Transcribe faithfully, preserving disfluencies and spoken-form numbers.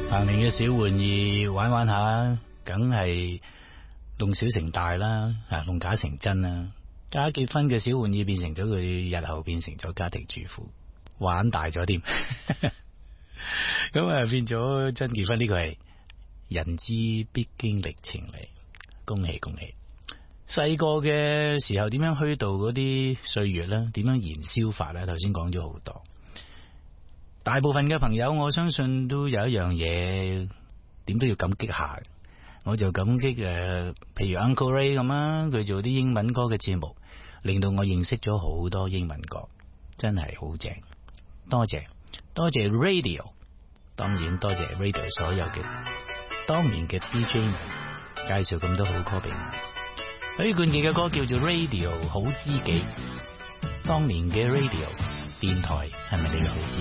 童年嘅小玩意玩玩下，梗係弄小成大啦，啊弄假成真啦。假結婚嘅小玩意變成咗佢日後變成咗家庭主婦，玩大咗添。咁啊變咗真結婚呢個係人之必經歷程嚟，恭喜恭喜！細個嘅時候點樣虛度嗰啲歲月咧？點樣燃燒法咧？頭先講咗好多。大部分嘅朋友我相信都有一樣嘢點都要感激下，我就感激誒、呃，譬如 Uncle Ray 咁啊，佢做啲英文歌嘅節目，令到我認識咗好多英文歌，真係好正。多謝多謝 Radio， 當然多謝 Radio 所有嘅當年嘅 D J 們介紹咁多好歌俾我。許冠傑嘅歌叫做 Radio 好知己，當年嘅 Radio 電台係咪你嘅好知己？